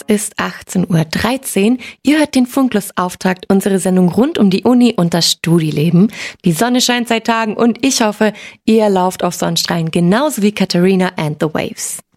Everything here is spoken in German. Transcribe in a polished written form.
ist 18:13 Uhr. Ihr hört den Funklos-Auftakt, unsere Sendung rund um die Uni und das Studileben. Die Sonne scheint seit Tagen und ich hoffe, ihr lauft auf Sonnenstrahlen genauso wie Katharina and the Waves.